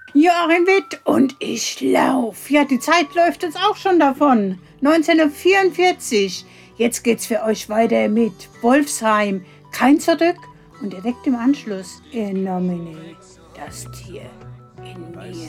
Joachim Witt und ich lauf. Ja, die Zeit läuft uns auch schon davon. 1944. Jetzt geht's für euch weiter mit Wolfsheim. Kein Zurück und direkt im Anschluss in Nomine. Das Tier in mir.